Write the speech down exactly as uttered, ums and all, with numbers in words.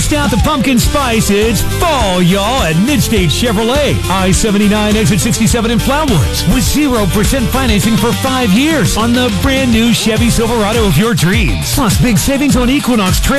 Bust out the pumpkin spice. It's fall, y'all, at Midstate Chevrolet. I seventy-nine, exit sixty-seven in Flowood. With zero percent financing for five years on the brand new Chevy Silverado of your dreams. Plus, big savings on Equinox Trail